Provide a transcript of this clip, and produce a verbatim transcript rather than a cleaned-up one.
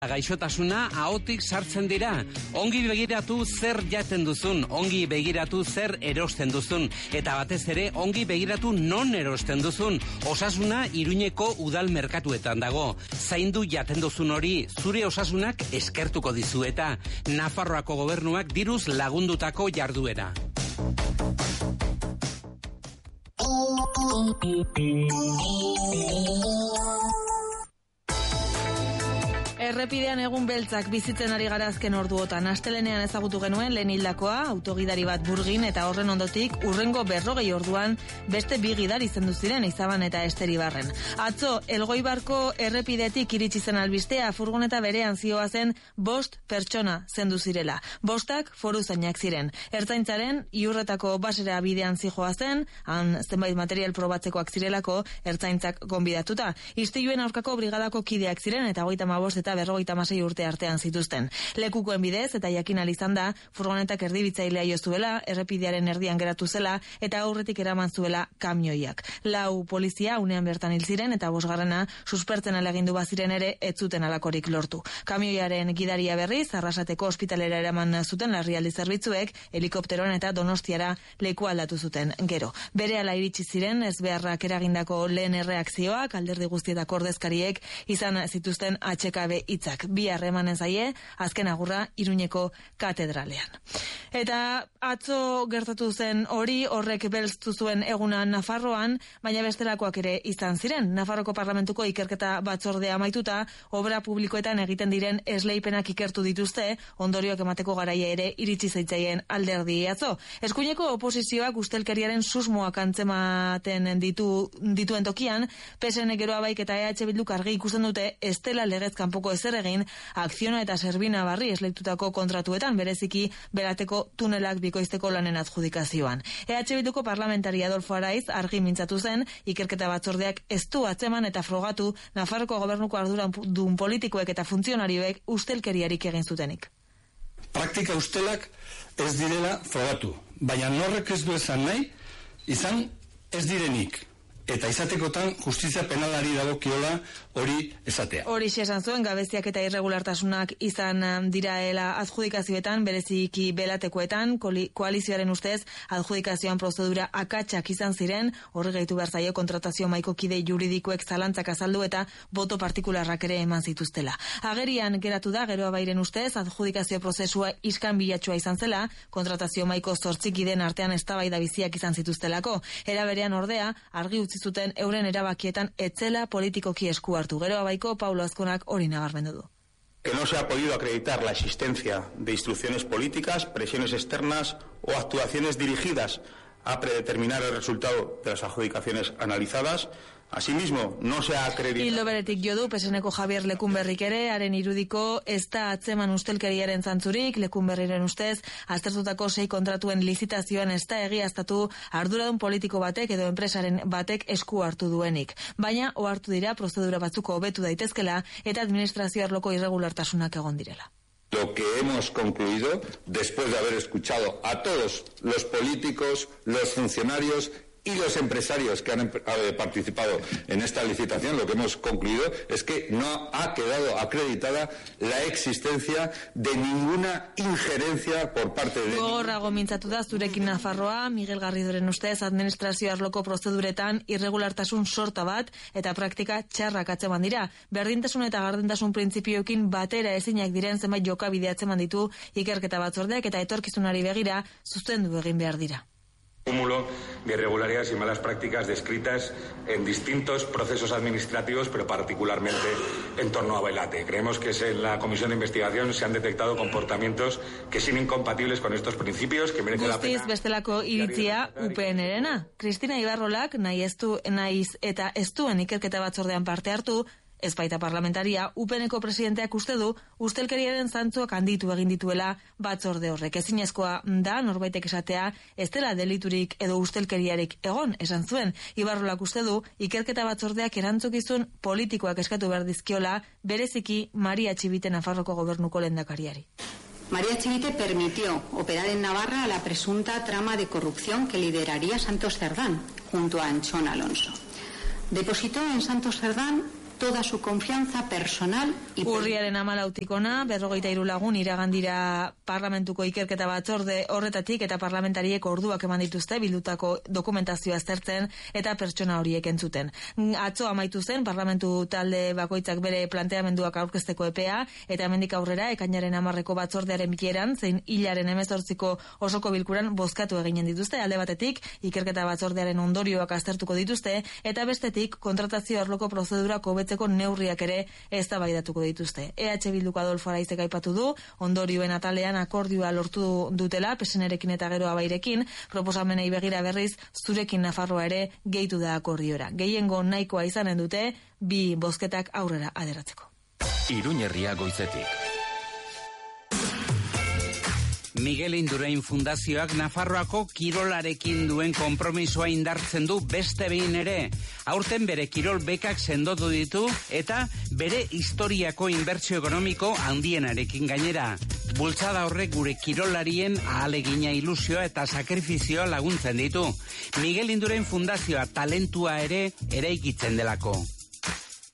Gaixotasuna ahotik sartzen dira. Ongi begiratu zer jaten duzun, ongi begiratu zer erosten duzun, eta batez ere ongi begiratu non erosten duzun. Osasuna Iruñeko udal merkatuetan dago. Zaindu jaten duzun hori, zure osasunak eskertuko dizu eta Nafarroako gobernuak diruz lagundutako jarduera. Errepidean egun beltzak bizitzen ari gara azken orduotan. Astelenean ezagutu genuen lehen hildakoa, autogidari bat Burgin, eta horren ondotik urrengo berrogei orduan beste bi gidari zendu ziren Izaban eta Esteribarren. Atzo, Elgoibarko errepidetik iritsi zen albistea, furgoneta berean zioazen bost pertsona zendu zirela. Bostak foruzainak ziren. Ertzaintzaren Iurretako basera bidean zijoazen, han zenbait material probatzekoak zirelako ertzaintzak gonbidatuta. Istiluen aurkako brigadako kideak ziren eta hogeita hamabost eta berrogeita hamasei urte artean zituzten. Lekukoen bidez eta jakin ahal izan da, furgonetak erdibitzailea jo zuela, errepidearen erdian geratu zela eta aurretik eraman zuela kamioiak. Lau polizia unean bertan hil ziren eta bosgarrena suspertzen alegindu baziren ere ez zuten alakorik lortu. Kamioiaren gidaria berriz Arrasateko ospitalera eraman zuten larrialdi zerbitzuek, helikopteroan eta Donostiara leku aldatu zuten gero. Berehala iritsi ziren ezbeharrak eragindako lehen erreakzioak, alderdi guztietako ordezkariek izan zituzten H K B hitzak. Bi harremanen zaie, azken agurra Iruñeko katedralean. Eta atzo gertatu zen hori, horrek belztu zuen eguna Nafarroan, baina bestelakoak ere izan ziren. Nafarroko Parlamentuko ikerketa batzordea amaituta, obra publikoetan egiten diren esleipenak ikertu dituzte, ondorioak emateko garaia ere iritsi zaitzaien alderdi atzo. Eskuineko oposizioak ustelkeriaren susmoak antzematen ditu, dituen tokian, P S N geroa baik eta E H Bilduk argi ikusten dute estela legez kanpoko ezer egin Akziona eta Servina Barri esleitutako kontratuetan, bereziki berateko tunelak bikoizteko lanen adjudikazioan. E H Bilduko parlamentari Adolfo Araiz argi mintzatu zen, ikerketa batzordeak ez du atzeman eta frogatu Nafarroko gobernuko arduradun politikoek eta funtzionarioek ustelkeriarik egin zutenik. Praktika ustelak ez direla frogatu, baina norrek ez du esan nahi, izan ez direnik. Eta izatekotan justizia penalari dagokiola hori esatea. Hori esan zuen, gabeziak eta irregulartasunak izan diraela adjudikazioetan, bereziki belatekoetan, koalizioaren ustez adjudikazioan prozedura akatsak izan ziren, horri gehitu behar zaio kontratazio mahaiko kide juridikoek zalantzak azaldu eta boto partikularrak ere eman zituztela. Agerian geratu da, geroa bairen ustez, adjudikazio prozesua iskan bilatsua izan zela, kontratazio mahaiko zortzik iden artean eztabaida biziak izan zituztelako. Era berean ordea, argi utzi zuten euren erabakietan etzela politikoki esku hartu. Geroa baiko Paulo Azkonak hori nabarmendu du. Que no se ha podido acreditar la existencia de instrucciones políticas, presiones externas o actuaciones dirigidas a predeterminar el resultado de las adjudicaciones analizadas. Asimismo, no se ha acreditado... Hildo beretik jo du P S Neko Javier Lekunberrik ere, haren irudiko ez da atzeman ustelkeriaren zantzurik, Lekunberriren ustez, aztertutako sei kontratuen lizitazioan ez da egiaztatu arduradun politiko batek edo enpresaren batek esku hartu duenik. Baina, ohartu dira prozedura batzuko hobetu daitezkela eta administrazio arloko irregulartasunak egon direla. Lo que hemos concluido, después de haber escuchado a todos los políticos, los funcionarios y los empresarios que han eh, participado en esta licitación, lo que hemos concluido es que no ha quedado acreditada la existencia de ninguna injerencia por parte de... Gogorrago mintzatu da zurekin Nafarroa, Miguel Garridoren ustez administrazio arloko prozeduretan irregulartasun sorta bat eta praktika txarrak atzeman dira. Berdintasun eta gardentasun printzipioekin batera ezinak diren zenbait jokabide atzeman ditu ikerketa batzordeak eta etorkizunari begira zuzendu egin behar dira. Cúmulo de irregularidades y malas prácticas descritas en distintos procesos administrativos, pero particularmente en torno a Belate. Creemos que en la comisión de investigación se han detectado comportamientos que son incompatibles con estos principios, que merece la pena... Guztiz bestelako iritzia U P N-rena. Cristina Ibarrolak nahi ez du, naiz eta ez duen ikerketa batzordean parte hartu, ez baita parlamentaria, U P N-ko presidenteak uste du ustelkeriaren zantzuak handitu egin dituela batzorde horrek. Ezinezkoa da norbaitek esatea ez dela deliturik edo ustelkeriarik egon, esan zuen. Ibarrolak uste du ikerketa batzordeak erantzukizun politikoak eskatu behar dizkiola, bereziki Maria Txibite Nafarroko gobernuko lehendakariari. María Chivite permitió operar en Navarra a la presunta trama de corrupción que lideraría Santos Cerdán junto a Anchón Alonso. Depositó en Santos Cerdán toda su confianza personal y... Urriaren hamalautikona, berrogeita hiru lagun iragandira parlamentuko ikerketa batzorde horretatik eta parlamentariek orduak eman dituzte bildutako dokumentazioa aztertzen eta pertsona horiek entzuten. Atzo amaitu zen parlamentu talde bakoitzak bere planteamenduak aurkezteko epea eta hemendik aurrera ekainaren hamarreko batzordearen bileran zein hilaren hemezortziko osoko bilkuran bozkatu eginen dituzte. Alde batetik ikerketa batzordearen ondorioak aztertuko dituzte eta bestetik kontratazio arloko prozedurak hobetzeko neurriak ere eztabaidatuko dituzte. E H Bilduko Adolfo Araizek aipatu du ondorioen atalean akordioa lortu dutela P S Nerekin eta gero Abairekin, proposamenei begira berriz zurekin Nafarroa ere gehitu da akordiora. Gehiengo nahikoa izanen dute bi bozketak aurrera aderatzeko. Iruñerria goizetik. Miguel Indurain Fundazioak Nafarroako kirolarekin duen konpromisoa indartzen du beste behin ere. Aurten bere kirol bekak sendotu ditu eta bere historiako inbertsio ekonomiko handienarekin gainera. Bultzada horrek gure kirolarien ahalegina, ilusioa eta sakrifizioa laguntzen ditu. Miguel Indurain Fundazioa talentua ere eraikitzen delako.